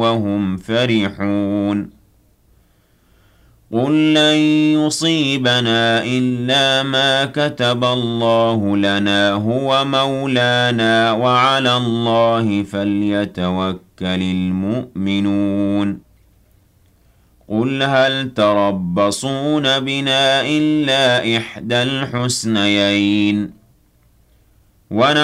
وهم فرحون قل لن يصيبنا إلا ما كتب الله لنا هو مولانا وعلى الله فليتوكل المؤمنون قل هل تربصون بنا إلا إحدى الحسنيين